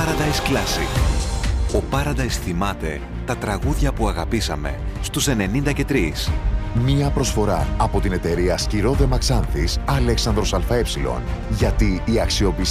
Paradise Classic. Ο Paradise θυμάται τα τραγούδια που αγαπήσαμε στους 93. Μία προσφορά από την εταιρεία Σκυρόδε Μαξάνθης Αλέξανδρος ΑΕ. Γιατί η αξιοπιστία